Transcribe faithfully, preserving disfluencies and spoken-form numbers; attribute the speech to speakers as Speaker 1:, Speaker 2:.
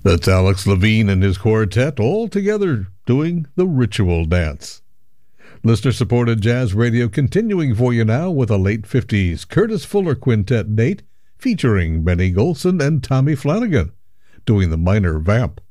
Speaker 1: That's Alex Levine and his quartet all together doing the Ritual Dance. Listener-supported jazz radio continuing for you now with a late fifties Curtis Fuller Quintet date featuring Benny Golson and Tommy Flanagan doing the minor vamp.